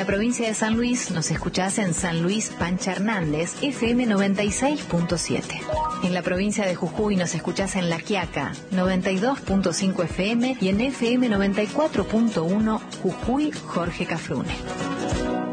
la provincia de San Luis nos escuchás en San Luis Pancha Hernández, FM 96.7. En la provincia de Jujuy nos escuchás en La Quiaca, 92.5 FM y en FM 94.1 Jujuy Jorge Cafrune.